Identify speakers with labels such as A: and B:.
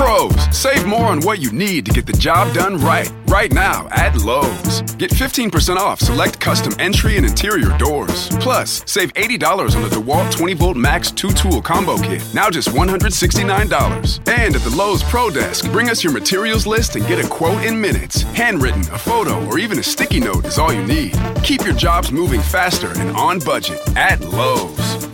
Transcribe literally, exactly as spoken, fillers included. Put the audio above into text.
A: Pros, save more on what you need to get the job done right. Right now at Lowe's. Get fifteen percent off select custom entry and interior doors. Plus, save eighty dollars on the DeWalt twenty volt Max two tool combo kit. Now just one hundred sixty-nine dollars. And at the Lowe's Pro Desk, bring us your materials list and get a quote in minutes. Handwritten, a photo, or even a sticky note is all you need. Keep your jobs moving faster and on budget at Lowe's.